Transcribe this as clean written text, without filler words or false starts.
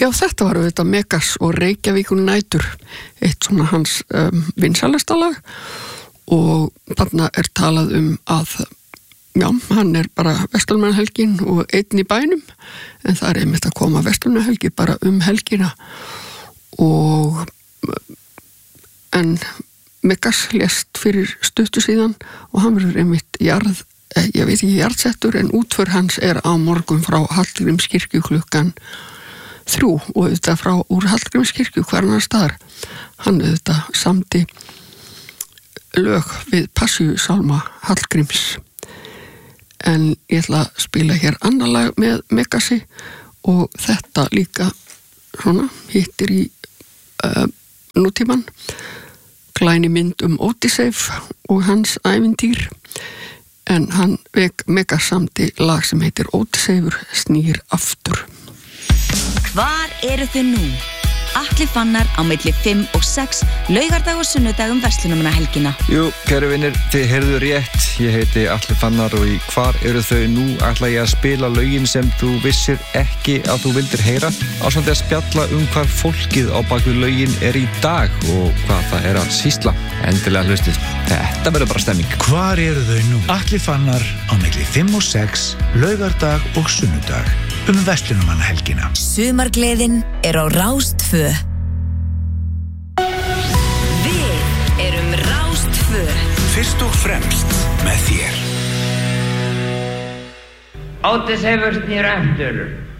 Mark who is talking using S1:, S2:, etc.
S1: Já, þetta var auðvitað Megas og Reykjavíkur nætur, eitt svona hans vinsælasta lag og þarna talað að já, hann bara verslunarmannahelgin og einn í bænum en það einmitt að koma verslunarmannahelgi bara helgina og en Megas lést fyrir stuttu síðan og hann verður einmitt ég veit ekki jarðsettur en útför hans á morgun frá Hallgrímskirkju klukkan 3 og auðvitað frá úr Hallgrímskirkju hver annar staðar. Hann auðvitað samdi lög við Passíusálma Hallgríms. En ég ætla að spila hér annar lag með Megasi og þetta líka svona hittir í nútíman. Glæni mynd Ódysseif og hans ævintýr. En hann Megas samdi lag sem heitir Ódysseifur snýr aftur.
S2: Hvar eru þau nú? Atli Fannar á milli 5 og 6 laugardag og sunnudag verslunarmannahelgina.
S3: Jú, kæru vinir, þið heyrðu rétt. Ég heiti Atli Fannar og í Hvar eru þau nú ætla ég að spila lögin sem þú vissir ekki að þú vildir heyra ásamt að spjalla hvar fólkið á bakvið lögin í dag og hvað það að sýsla. Endilega hlustið. Þetta verður bara stemming.
S4: Hvar eru þau nú? Atli Fannar á milli 5 og 6 laugardag og sunnudag verslunarmannahelgina.
S2: Sumargleðin á Rás 2. Við erum Rás 2.
S4: Fyrst og fremst með þér.
S5: Ódysseifur snýr aftur.